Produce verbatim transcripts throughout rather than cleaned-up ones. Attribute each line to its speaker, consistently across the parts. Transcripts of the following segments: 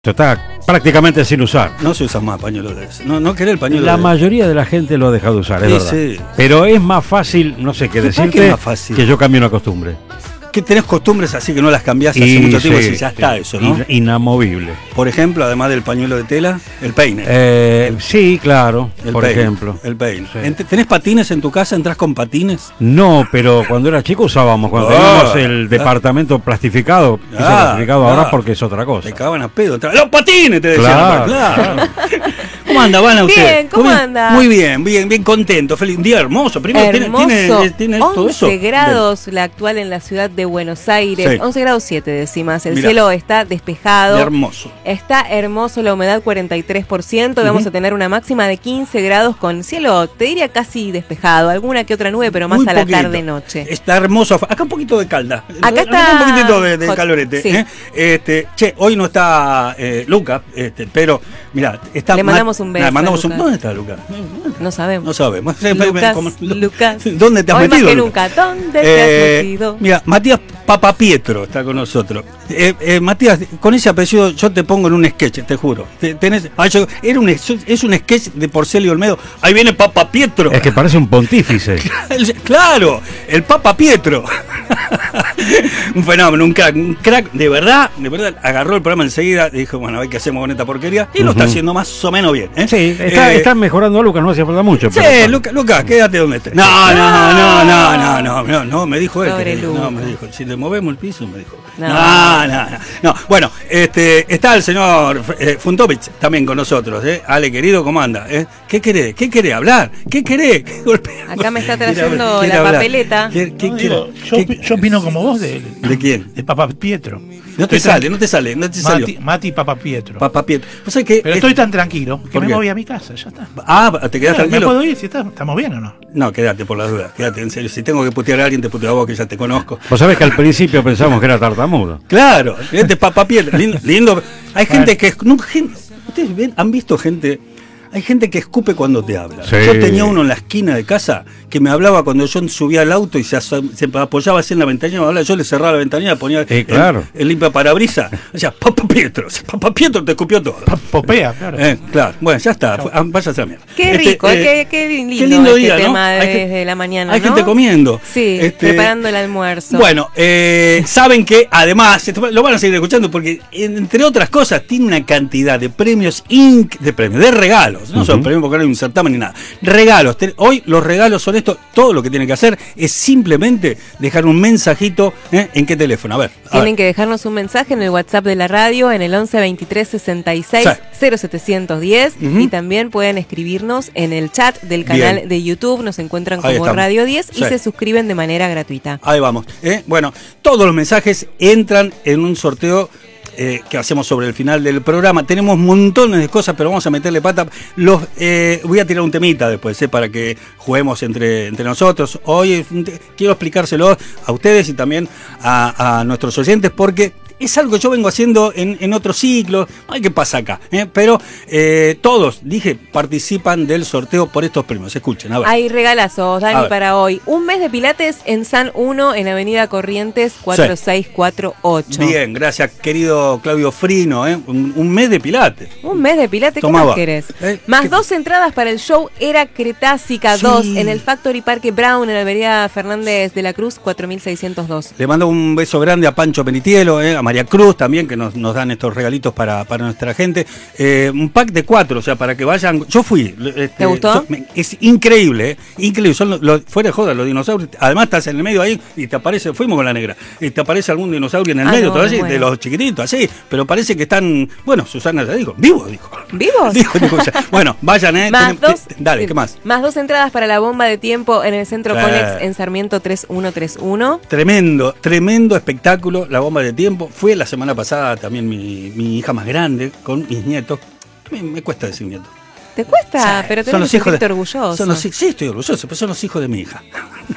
Speaker 1: Está prácticamente sin usar.
Speaker 2: No se usa más pañuelo de eso. No, no querés el pañuelo
Speaker 1: La
Speaker 2: de
Speaker 1: mayoría de la gente lo ha dejado de usar, es
Speaker 2: Sí,
Speaker 1: verdad.
Speaker 2: sí.
Speaker 1: Pero es más fácil, no sé qué
Speaker 2: ¿Para qué
Speaker 1: decirte,
Speaker 2: es más fácil?
Speaker 1: que yo cambie una costumbre.
Speaker 2: Que tenés costumbres así que no las cambiás hace
Speaker 1: Y
Speaker 2: mucho tiempo
Speaker 1: sí,
Speaker 2: y ya
Speaker 1: sí.
Speaker 2: está eso, ¿no?
Speaker 1: In- inamovible.
Speaker 2: Por ejemplo, además del pañuelo de tela, el peine.
Speaker 1: Eh, sí, claro,
Speaker 2: el
Speaker 1: por
Speaker 2: peine,
Speaker 1: ejemplo.
Speaker 2: El peine.
Speaker 1: Sí.
Speaker 2: Ent- ¿Tenés patines en tu casa? ¿Entrás con patines?
Speaker 1: No, pero cuando era chico usábamos, cuando
Speaker 2: Ah,
Speaker 1: teníamos el
Speaker 2: ah.
Speaker 1: departamento plastificado, que se
Speaker 2: Ah,
Speaker 1: plastificado
Speaker 2: ah.
Speaker 1: ahora porque es otra cosa.
Speaker 2: Te cagaban a pedo. Entrabas- ¡Los patines! Te decían.
Speaker 1: Claro,
Speaker 2: Claro. ¿Cómo anda, Vana, usted?
Speaker 3: Bien, ¿cómo
Speaker 2: bien?
Speaker 3: anda?
Speaker 2: Muy bien, bien, bien contento. Feliz un día hermoso. Primero, tiene-
Speaker 3: Hermoso,
Speaker 2: tiene, tiene todo eso.
Speaker 3: once grados la actual en la ciudad de Buenos Aires,
Speaker 2: Sí.
Speaker 3: once grados siete décimas, el
Speaker 2: Mirá.
Speaker 3: cielo está despejado,
Speaker 2: Hermoso.
Speaker 3: está hermoso, la humedad cuarenta y tres por ciento,
Speaker 2: Ujú.
Speaker 3: vamos a tener una máxima de quince grados con cielo, te diría casi despejado, alguna que otra nube, pero más
Speaker 2: Muy
Speaker 3: a la
Speaker 2: poquito.
Speaker 3: tarde-noche.
Speaker 2: Está hermoso. Acá un poquito de calda.
Speaker 3: Acá está
Speaker 2: un poquitito de, de
Speaker 3: hot,
Speaker 2: calorete.
Speaker 3: sí.
Speaker 2: ¿eh? Este, che, hoy no está eh, Luca, este, pero mira, está.
Speaker 3: Le
Speaker 2: Ma-
Speaker 3: mandamos un beso
Speaker 2: Le mandamos
Speaker 3: a
Speaker 2: un.
Speaker 3: Lucas.
Speaker 2: ¿Dónde está Luca?
Speaker 3: No sabemos.
Speaker 2: No sabemos.
Speaker 3: Lucas,
Speaker 2: Como-
Speaker 3: Lucas,
Speaker 2: ¿Dónde te has
Speaker 3: hoy
Speaker 2: metido?
Speaker 3: más que
Speaker 2: Luca?
Speaker 3: nunca, ¿dónde te
Speaker 2: Eh,
Speaker 3: has metido?
Speaker 2: Mira, Matías Papapietro está con nosotros. Eh, eh, Matías, con ese apellido yo te pongo en un sketch, te juro. Te- tenés, ah, yo- era un, es un sketch de Porcelio Olmedo. Ahí viene Papapietro.
Speaker 1: Es que parece un pontífice.
Speaker 2: Claro, el Papa Pietro. Un fenómeno, un crack, un crack de verdad, de verdad, agarró el programa enseguida, dijo, bueno, a ver qué hacemos con esta porquería, y lo está
Speaker 1: Ujú.
Speaker 2: haciendo más o menos bien. ¿eh?
Speaker 1: Sí, está,
Speaker 2: Eh,
Speaker 1: está mejorando a Lucas, no hacía falta mucho.
Speaker 2: Sí,
Speaker 1: pero-
Speaker 2: Lucas, Lucas, quédate donde estés. No, no, no, no, no, no, no, no, me dijo él.
Speaker 3: Pobre
Speaker 2: que- no,
Speaker 3: Lucas.
Speaker 2: me dijo, si le movemos el piso, me dijo.
Speaker 3: No.
Speaker 2: No, no, no. no. Bueno, este, está el señor eh, Funtovich también con nosotros, ¿eh? Ale, querido, ¿cómo anda? ¿Eh? ¿Qué querés? ¿Qué querés hablar? ¿Qué querés? ¿Qué golpea?
Speaker 3: Acá me está
Speaker 2: Quiere
Speaker 3: trayendo
Speaker 2: hablar, quiere
Speaker 3: la
Speaker 2: hablar.
Speaker 3: papeleta.
Speaker 2: ¿Qué- qué
Speaker 4: No,
Speaker 2: quiere?
Speaker 4: digo, yo,
Speaker 2: ¿Qué-
Speaker 4: opi- yo opino como vos de,
Speaker 2: ¿De quién?
Speaker 4: de Papa Pietro.
Speaker 2: No te
Speaker 4: Estoy
Speaker 2: sale,
Speaker 4: tran-
Speaker 2: no te sale, no te
Speaker 4: Mati,
Speaker 2: salió.
Speaker 4: Mati Papa Pietro.
Speaker 2: Papá Pietro. ¿Vos sabés que
Speaker 4: Pero
Speaker 2: es-
Speaker 4: estoy tan tranquilo que
Speaker 2: ¿Por
Speaker 4: me
Speaker 2: qué?
Speaker 4: voy a mi casa, ya está.
Speaker 2: Ah, ¿te quedás
Speaker 4: ¿Me
Speaker 2: tranquilo?
Speaker 4: puedo ir? Si está- ¿Estamos bien o no?
Speaker 2: No, quédate por las dudas, quédate, en serio. Si tengo que putear a alguien, te puteo a vos, que ya te conozco.
Speaker 1: Vos sabés que al principio pensamos que era tartamudo.
Speaker 2: Claro, este Papá Pietro, lindo, lindo. Hay gente que nunca, gente- ustedes ven, han visto gente, hay gente que escupe cuando te habla.
Speaker 1: Sí.
Speaker 2: Yo tenía uno en la esquina de casa que me hablaba cuando yo subía al auto y se, aso- se apoyaba así en la ventanilla, me hablaba, yo le cerraba la ventanilla, ponía
Speaker 1: Sí, claro.
Speaker 2: el, el limpia parabrisas, decía, Papá Pietro, Papá Pietro te escupió todo.
Speaker 4: Pa- Popea, claro.
Speaker 2: Eh, claro, bueno, ya está, fue- ah, váyase a la mierda.
Speaker 3: Qué
Speaker 2: Este,
Speaker 3: rico,
Speaker 2: eh,
Speaker 3: qué, qué lindo,
Speaker 2: qué lindo
Speaker 3: este
Speaker 2: día, ¿no?
Speaker 3: tema
Speaker 2: Hay
Speaker 3: desde
Speaker 2: gen-
Speaker 3: la mañana,
Speaker 2: Hay
Speaker 3: ¿no?
Speaker 2: gente comiendo.
Speaker 3: Sí,
Speaker 2: Este,
Speaker 3: preparando el almuerzo.
Speaker 2: Bueno, eh, saben que además, esto lo van a seguir escuchando porque entre otras cosas tiene una cantidad de premios, inc- de premios, de regalos, no son
Speaker 1: Ujú.
Speaker 2: premios porque no hay un certamen ni nada, regalos. Te- Hoy los regalos son esto, todo lo que tienen que hacer es simplemente dejar un mensajito, ¿eh? ¿En qué teléfono? A ver. a
Speaker 3: Tienen
Speaker 2: ver.
Speaker 3: que dejarnos un mensaje en el WhatsApp de la radio en el once veintitrés sesenta y seis cero setecientos diez
Speaker 2: Ujú.
Speaker 3: y también pueden escribirnos en el chat del canal
Speaker 2: Bien.
Speaker 3: de YouTube, nos encuentran
Speaker 2: Ahí
Speaker 3: como
Speaker 2: estamos.
Speaker 3: Radio diez y
Speaker 2: Sí.
Speaker 3: se suscriben de manera gratuita.
Speaker 2: Ahí vamos. ¿eh? Bueno, todos los mensajes entran en un sorteo eh, que hacemos sobre el final del programa. Tenemos montones de cosas, pero vamos a meterle pata. Los, eh, voy a tirar un temita después, eh, para que juguemos entre, entre nosotros. Hoy es un te- quiero explicárselo a ustedes y también a, a nuestros oyentes, porque es algo que yo vengo haciendo en, en otros ciclos. Ay, ¿qué pasa acá? ¿eh? Pero eh, todos, dije, participan del sorteo por estos premios. Escuchen, a ver.
Speaker 3: Hay regalazos,
Speaker 2: A
Speaker 3: Dani,
Speaker 2: ver.
Speaker 3: para hoy. Un mes de pilates en San uno, en Avenida Corrientes cuatro seis cuatro ocho.
Speaker 2: Bien, gracias, querido Claudio Frino. ¿eh? Un, un mes de pilates.
Speaker 3: Un mes de pilates, ¿qué
Speaker 2: Tomaba.
Speaker 3: más querés?
Speaker 2: Eh,
Speaker 3: Más
Speaker 2: ¿qué-
Speaker 3: dos entradas para el show Era Cretácica
Speaker 2: Sí.
Speaker 3: dos en el Factory Parque Brown, en la Avenida Fernández de la Cruz cuatro mil seiscientos dos.
Speaker 2: Le mando un beso grande a Pancho Penitielo, eh, a María Cruz también, que nos, nos dan estos regalitos para, para nuestra gente. Eh, un pack de cuatro, o sea, para que vayan. Yo fui. este,
Speaker 3: ¿Te gustó?
Speaker 2: yo- me- es increíble, eh, increíble. Son los, los- fuera de joda, los dinosaurios. Además, estás en el medio ahí y te aparece, fuimos con la negra, y te aparece algún dinosaurio en el
Speaker 3: Ah,
Speaker 2: medio,
Speaker 3: no,
Speaker 2: todo así,
Speaker 3: bueno.
Speaker 2: de los chiquititos, así. Pero parece que están. Bueno, Susana ya dijo, vivos, dijo.
Speaker 3: ¿Vivos?
Speaker 2: Dijo, dijo ella. Bueno, vayan, eh.
Speaker 3: Más
Speaker 2: Ten-
Speaker 3: dos,
Speaker 2: te- dale, ¿qué más?
Speaker 3: Más dos entradas para la bomba de tiempo en el Centro
Speaker 2: Sí.
Speaker 3: Conex en Sarmiento tres uno tres uno.
Speaker 2: Tremendo, tremendo espectáculo, la bomba de tiempo. Fue la semana pasada también mi, mi hija más grande con mis nietos. Me, me cuesta decir nietos.
Speaker 3: ¿Te cuesta?
Speaker 2: Sí,
Speaker 3: Pero
Speaker 2: son
Speaker 3: tenés
Speaker 2: los
Speaker 3: que
Speaker 2: hijos de-
Speaker 3: sentirte orgulloso.
Speaker 2: Son los, sí, estoy orgulloso, pero son los hijos de mi hija.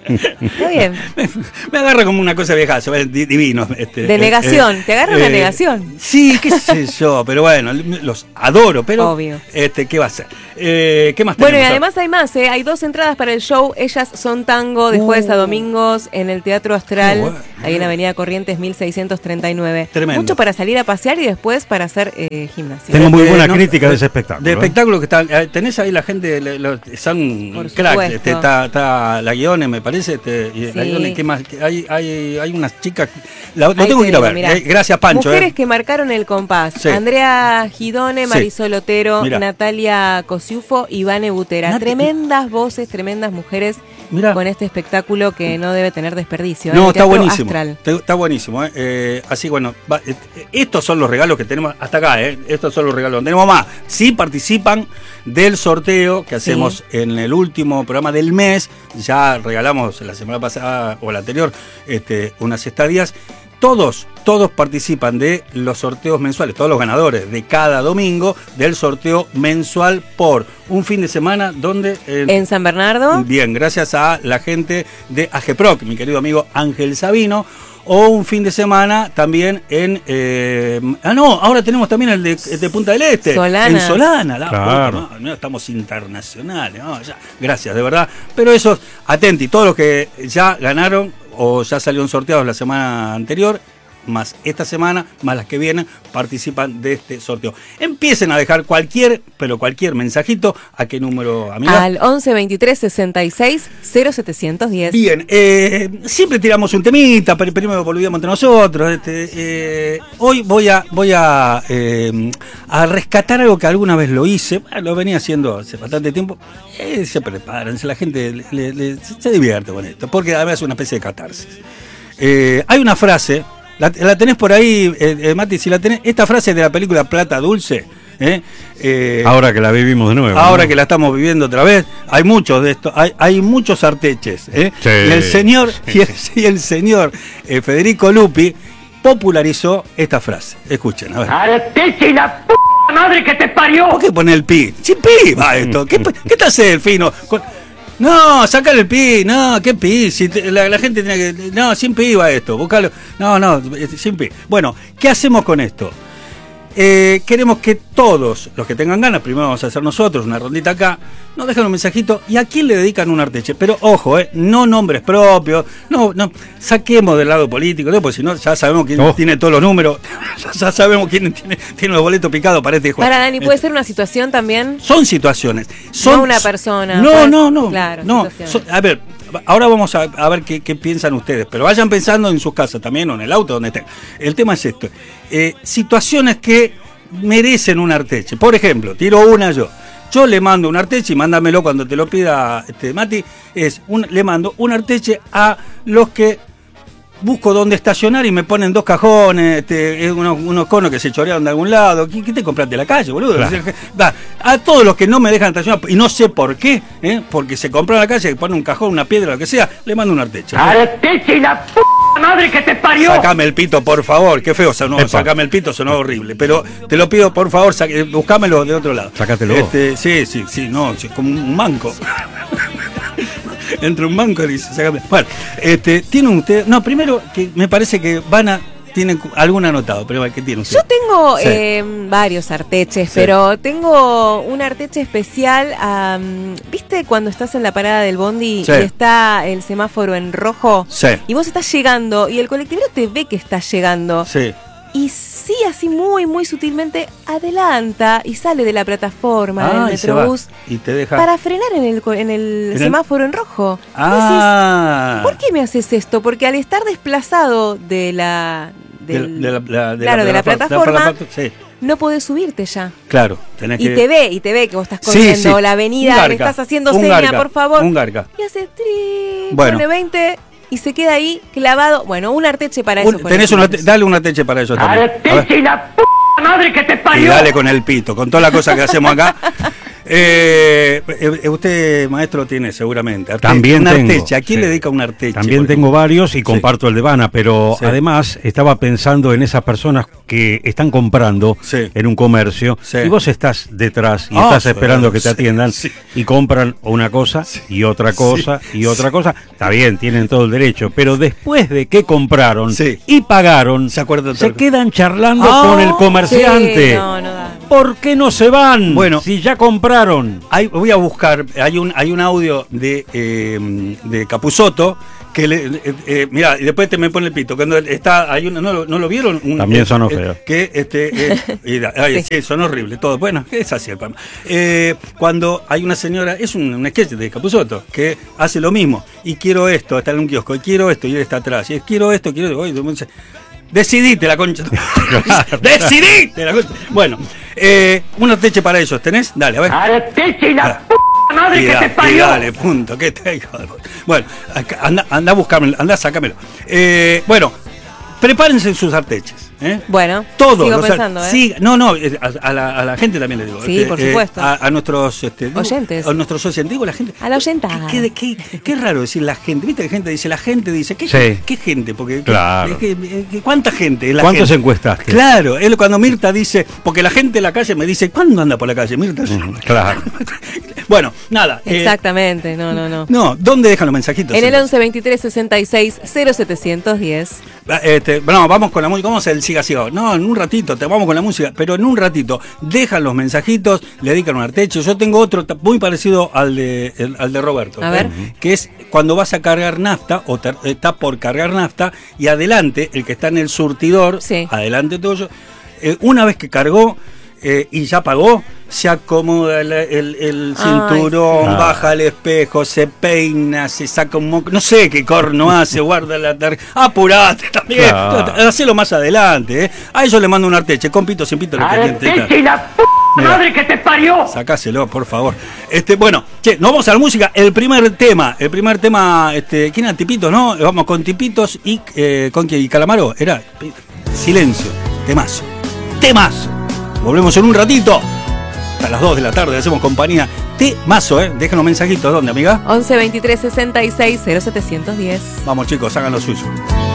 Speaker 3: Está bien.
Speaker 2: Me, me agarra como una cosa viejazo, es di- divino. Este,
Speaker 3: De
Speaker 2: eh,
Speaker 3: negación,
Speaker 2: eh,
Speaker 3: te agarra una
Speaker 2: eh,
Speaker 3: negación.
Speaker 2: Sí, qué sé yo, pero bueno, los adoro, pero
Speaker 3: Obvio.
Speaker 2: este, ¿qué va a ser? Eh, ¿Qué más
Speaker 3: Bueno, y
Speaker 2: tenemos?
Speaker 3: además hay más, ¿eh? Hay dos entradas para el show. Ellas son tango de jueves a domingos en el Teatro Astral,
Speaker 2: Qué bueno.
Speaker 3: ahí en Avenida Corrientes mil seiscientos treinta y nueve.
Speaker 2: Tremendo.
Speaker 3: Mucho para salir a pasear y después para hacer eh, gimnasia.
Speaker 1: Tengo muy
Speaker 2: Eh,
Speaker 1: buena
Speaker 2: no,
Speaker 1: crítica
Speaker 2: eh,
Speaker 1: de ese espectáculo.
Speaker 2: De
Speaker 1: ¿eh?
Speaker 2: espectáculo que está. eh, Tenés ahí la gente, le- lo- son
Speaker 3: Por
Speaker 2: cracks.
Speaker 3: supuesto.
Speaker 2: Este, está, está la Guione, me parece. Este, y
Speaker 3: Sí.
Speaker 2: la Guione, ¿qué más? Que Hay, hay, hay unas chicas. la- lo
Speaker 3: Ahí
Speaker 2: tengo
Speaker 3: te
Speaker 2: que ir a
Speaker 3: digo,
Speaker 2: ver.
Speaker 3: mirá.
Speaker 2: eh, gracias, Pancho.
Speaker 3: Mujeres
Speaker 2: eh.
Speaker 3: que marcaron el compás.
Speaker 2: Sí.
Speaker 3: Andrea Gidone,
Speaker 2: Sí.
Speaker 3: Marisol Otero,
Speaker 2: Mirá.
Speaker 3: Natalia Cosiufo, Ivane Butera.
Speaker 2: Nati-
Speaker 3: Tremendas voces, tremendas mujeres
Speaker 2: Mirá.
Speaker 3: con este espectáculo que no debe tener desperdicio. ¿eh?
Speaker 2: No,
Speaker 3: El
Speaker 2: está
Speaker 3: Teatro
Speaker 2: buenísimo.
Speaker 3: Astral.
Speaker 2: Está, está buenísimo. Eh. Eh, así, bueno, va, eh, estos son los regalos que tenemos hasta acá. Eh. Estos son los regalos. No tenemos más. Sí participan del sorteo que
Speaker 3: Sí.
Speaker 2: hacemos en el último programa del mes. Ya regalamos la semana pasada o la anterior este, unas estadías. Todos, todos participan de los sorteos mensuales, todos los ganadores de cada domingo del sorteo mensual por un fin de semana donde... eh,
Speaker 3: En San Bernardo.
Speaker 2: Bien, gracias a la gente de AGEPROC, mi querido amigo Ángel Sabino. O un fin de semana también en... eh, ah, no, ahora tenemos también el de, el de Punta del Este.
Speaker 3: Solana.
Speaker 2: En Solana. La
Speaker 1: Claro.
Speaker 2: puta, no, no, estamos internacionales. No, ya, gracias, de verdad. Pero esos, atenti, todos los que ya ganaron o ya salieron sorteados la semana anterior, más esta semana, más las que vienen, participan de este sorteo. Empiecen a dejar cualquier, pero cualquier mensajito. ¿A qué número, amiga?
Speaker 3: Al once veintitrés sesenta y seis cero setecientos diez.
Speaker 2: Bien, eh, siempre tiramos un temita, pero primero volvíamos entre nosotros. Este, eh, hoy voy a voy a, eh, a rescatar algo que alguna vez lo hice, bueno, lo venía haciendo hace bastante tiempo. Eh, se preparan, la gente le- le- le- se divierte con esto, porque además es una especie de catarsis. Eh, hay una frase, la, la tenés por ahí, eh, eh, Mati, si la tenés, esta frase de la película Plata Dulce. Eh, eh,
Speaker 1: Ahora que la vivimos de nuevo.
Speaker 2: Ahora
Speaker 1: ¿no?
Speaker 2: que la estamos viviendo otra vez, hay muchos de estos, hay, hay muchos arteches. ¿eh?
Speaker 1: Sí.
Speaker 2: Y el señor, y el, y el señor eh, Federico Lupi popularizó esta frase. Escuchen, a ver.
Speaker 5: ¡Arteche y la p madre que te parió!
Speaker 2: ¿Por qué pone el pi? Sin pi va esto. ¿Qué, qué te hace el fino? Con- No, sacar el pi, no, qué pi, si te- la, la gente tiene que... No, sin pi va esto, buscalo. No, no, sin pi. Bueno, ¿qué hacemos con esto? Eh, queremos que todos los que tengan ganas, primero vamos a hacer nosotros una rondita acá, nos dejan un mensajito y a quién le dedican un arteche. Pero ojo, eh, no nombres propios, no, no, saquemos del lado político, ¿no? Porque si no ya sabemos quién
Speaker 1: Oh.
Speaker 2: tiene todos los números, ya, ya sabemos quién tiene, tiene los boletos picados para este juego.
Speaker 3: Para Dani, ¿puede ser una situación también?
Speaker 2: Son situaciones. Son,
Speaker 3: No una persona,
Speaker 2: No,
Speaker 3: pues,
Speaker 2: no, no.
Speaker 3: claro,
Speaker 2: no.
Speaker 3: situaciones.
Speaker 2: Son- a ver, ahora vamos a, a ver qué, qué piensan ustedes, pero vayan pensando en sus casas también o en el auto, donde estén. El tema es esto. Eh, situaciones que merecen un arteche. Por ejemplo, tiro una yo. Yo le mando un arteche y mándamelo cuando te lo pida este, Mati. Es un, le mando un arteche a los que busco dónde estacionar y me ponen dos cajones, este, eh, unos, unos conos que se chorearon de algún lado. ¿Qué, qué te compraste de la calle, boludo?
Speaker 1: Claro.
Speaker 2: Va, a todos los que no me dejan estacionar, y no sé por qué, ¿eh? Porque se compró en la calle, pone un cajón, una piedra, lo que sea, le mando un arteche.
Speaker 5: ¡Arteche y la p madre que te parió!
Speaker 2: Sacame el pito, por favor. Qué feo sonó.
Speaker 1: Epa.
Speaker 2: Sacame el pito, sonó horrible. Pero te lo pido, por favor, saque- buscámelo de otro lado.
Speaker 1: Sácatelo vos.
Speaker 2: Este, sí, sí, sí, no, sí, como un manco. Entre un manco y dice, sácame. Bueno, este, tienen ustedes. No, primero que me parece que van a. Tienen cu- algún anotado, pero ¿qué tienen
Speaker 3: Yo
Speaker 2: ustedes?
Speaker 3: tengo
Speaker 2: Sí.
Speaker 3: eh, varios arteches,
Speaker 2: Sí.
Speaker 3: pero tengo un arteche especial. am, ¿Viste cuando estás en la parada del bondi
Speaker 2: Sí.
Speaker 3: y está el semáforo en rojo?
Speaker 2: Sí.
Speaker 3: Y vos estás llegando y el colectivero te ve que estás llegando.
Speaker 2: Sí.
Speaker 3: Y sí, así muy, muy sutilmente adelanta y sale de la plataforma
Speaker 2: Ah,
Speaker 3: del
Speaker 2: y se va.
Speaker 3: Metrobús
Speaker 2: Y te deja.
Speaker 3: para frenar en el, co- en el
Speaker 2: ¿En el-
Speaker 3: semáforo en rojo. Y
Speaker 2: Ah.
Speaker 3: decís, ¿por qué me haces esto? Porque al estar desplazado de la...
Speaker 2: De,
Speaker 3: del-
Speaker 2: de la, la- de
Speaker 3: claro, de la
Speaker 2: plata-
Speaker 3: plataforma,
Speaker 2: plata- sí,
Speaker 3: no podés subirte ya.
Speaker 2: claro. Tenés
Speaker 3: Y
Speaker 2: que.
Speaker 3: te ve, y te ve que vos estás
Speaker 2: Sí,
Speaker 3: corriendo
Speaker 2: sí.
Speaker 3: la avenida,
Speaker 2: Un
Speaker 3: le
Speaker 2: garca,
Speaker 3: estás haciendo
Speaker 2: un
Speaker 3: seña,
Speaker 2: garca,
Speaker 3: por favor.
Speaker 2: Un garca.
Speaker 3: Y hace tri,
Speaker 2: Bueno.
Speaker 3: pone veinte y se queda ahí clavado. Bueno, un arteche para
Speaker 2: Un-
Speaker 3: eso.
Speaker 2: tenés una, dale una teche para ellos también. A ver.
Speaker 5: ¡Arteche y la p madre que te
Speaker 2: Y
Speaker 5: parió!
Speaker 2: dale con el pito, con toda la cosa que hacemos acá. Eh, eh, usted, maestro, tiene seguramente. Arte,
Speaker 1: También
Speaker 2: un
Speaker 1: tengo.
Speaker 2: arteche. ¿A quién
Speaker 1: Sí.
Speaker 2: le dedica un arteche?
Speaker 1: También
Speaker 2: por
Speaker 1: tengo
Speaker 2: ejemplo?
Speaker 1: varios y
Speaker 2: Sí.
Speaker 1: comparto el de Vana, pero
Speaker 2: Sí.
Speaker 1: además estaba pensando en esas personas que están comprando
Speaker 2: Sí.
Speaker 1: en un comercio
Speaker 2: Sí.
Speaker 1: y vos estás detrás y
Speaker 2: Ah,
Speaker 1: estás
Speaker 2: sí,
Speaker 1: esperando que te
Speaker 2: sí,
Speaker 1: atiendan
Speaker 2: sí.
Speaker 1: y compran una cosa y otra cosa y otra cosa. Está bien, tienen todo el derecho, pero después de que compraron
Speaker 2: Sí.
Speaker 1: y pagaron,
Speaker 2: Se acuerdan
Speaker 1: se
Speaker 2: todo.
Speaker 1: quedan charlando
Speaker 2: Ah,
Speaker 1: con el comerciante.
Speaker 3: Sí, no, no da.
Speaker 1: ¿Por qué no se van?
Speaker 2: Bueno.
Speaker 1: si ya compraron.
Speaker 2: Hay- voy a buscar, hay un, hay un audio de, eh, de Capusotto que le, eh, eh, mirá, y después te me pone el pito. Cuando está, hay una, ¿no, lo- ¿no lo vieron? Un-
Speaker 1: También
Speaker 2: eh,
Speaker 1: sonó
Speaker 2: eh,
Speaker 1: feo.
Speaker 2: Que este, eh, y da- ay, sí, son horribles todo. Bueno, es así el programa. Eh, cuando hay una señora, es un, un sketch de Capusotto que hace lo mismo. Y quiero esto, está en un kiosco, y quiero esto, y él está atrás. Y quiero esto, quiero esto. Y todo el mundo dice, decidite la concha. Decidite la concha. Bueno, eh, un arteche para ellos, ¿tenés? Dale, a ver.
Speaker 5: Arteche y la
Speaker 2: Ah.
Speaker 5: p madre
Speaker 2: Y
Speaker 5: que
Speaker 2: da-
Speaker 5: te
Speaker 2: y
Speaker 5: parió.
Speaker 2: dale, punto, que te hijo de puta. Bueno, acá, anda, anda a buscármelo, anda a sacármelo. Eh, bueno, prepárense sus arteches. ¿eh?
Speaker 3: Bueno,
Speaker 2: Todos,
Speaker 3: sigo
Speaker 2: los ar-
Speaker 3: pensando, ¿eh?
Speaker 2: sí, no, no, eh, a, a la, a la gente también le digo.
Speaker 3: Sí, por supuesto.
Speaker 2: a, a nuestros este, digo,
Speaker 3: Oyentes.
Speaker 2: A nuestros oyentes, digo la gente.
Speaker 3: A la oyenta.
Speaker 2: Qué, qué, qué- qué raro decir la gente. ¿Viste que gente dice la gente? Dice, ¿qué,
Speaker 1: Sí.
Speaker 2: qué gente? Porque,
Speaker 1: Claro.
Speaker 2: ¿qué- qué- qué- ¿cuánta gente es la
Speaker 1: ¿Cuántos
Speaker 2: gente?
Speaker 1: encuestaste?
Speaker 2: Claro, es cuando Mirta dice, porque la gente en la calle me dice, ¿cuándo anda por la calle, Mirta?
Speaker 1: Claro.
Speaker 2: Bueno, nada. eh,
Speaker 3: Exactamente, no, no, no.
Speaker 2: no, ¿dónde dejan los mensajitos?
Speaker 3: En el once veintitrés sesenta y seis cero setecientos diez.
Speaker 2: Este, no, vamos con la música, vamos a hacer el siga siga. No, en un ratito, te vamos con la música, pero en un ratito dejan los mensajitos, le dedican un arteche. Yo tengo otro ta- muy parecido al de, el- al de Roberto,
Speaker 3: A
Speaker 2: ¿eh?
Speaker 3: ver.
Speaker 2: Que es cuando vas a cargar nafta o te- está por cargar nafta y adelante, el que está en el surtidor,
Speaker 3: Sí.
Speaker 2: adelante tuyo, eh, una vez que cargó eh, y ya pagó, se acomoda el, el- el
Speaker 3: Ay,
Speaker 2: cinturón,
Speaker 1: sí.
Speaker 2: baja al espejo, se peina, se saca un moco, no sé qué corno hace, guarda la tarjeta. Apurate también,
Speaker 1: Claro.
Speaker 2: hacelo más adelante. ¿eh? A ellos le mando un arteche, con pito, sin pito, lo que
Speaker 5: Arteche y la p
Speaker 2: Mira.
Speaker 5: madre que te parió.
Speaker 2: Sacáselo, por favor. Este, bueno, che, nos vamos a la música. El primer tema, el primer tema, este, ¿quién era? Tipitos, ¿no? Vamos con Tipitos y eh, con quién, y Calamaro. Era Silencio, temazo, temazo. Volvemos en un ratito. Hasta las dos de la tarde hacemos compañía. Temazo, ¿eh? Déjanos mensajitos. ¿Dónde, amiga?
Speaker 3: once veintitrés sesenta y seis cero setecientos diez.
Speaker 2: Vamos, chicos, hagan lo suyo.